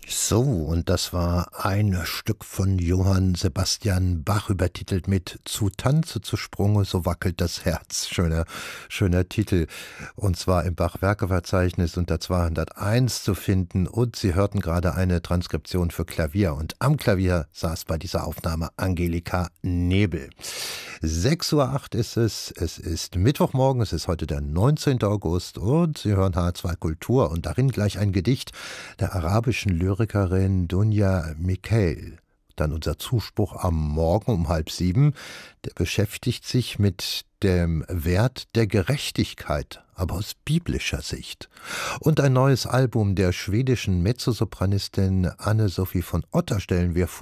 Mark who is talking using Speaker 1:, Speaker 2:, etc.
Speaker 1: So, und das war ein Stück von Johann Sebastian Bach, übertitelt mit „Zu Tanze, zu Sprunge, so wackelt das Herz". Schöner Titel. Und zwar im Bach-Werke-Verzeichnis unter 201 zu finden. Und Sie hörten gerade eine Transkription für Klavier. Und am Klavier saß bei dieser Aufnahme Angelika Nebel. 6:08 Uhr ist es. Es ist Mittwochmorgen. Es ist heute der 19. August. Und Sie hören H2 Kultur. Und darin gleich ein Gedicht der arabischen Lyrikerin Dunya Mikhail. Dann unser Zuspruch am Morgen um 6:30. Der beschäftigt sich mit dem Wert der Gerechtigkeit, aber aus biblischer Sicht. Und ein neues Album der schwedischen Mezzosopranistin Anne-Sophie von Otter stellen wir vor.